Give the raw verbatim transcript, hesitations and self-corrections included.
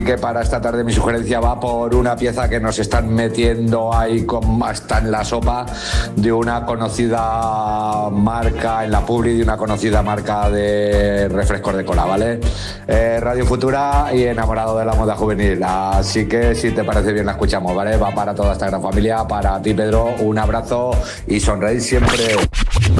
Que para esta tarde mi sugerencia va por una pieza que nos están metiendo ahí con, hasta en la sopa, de una conocida marca, en la publi de una conocida marca de refrescos de cola, ¿vale? Eh, Radio Futura y enamorado de la moda juvenil. Así que si te parece bien la escuchamos, ¿vale? Va para toda esta gran familia, para ti, Pedro, un abrazo y sonreír siempre.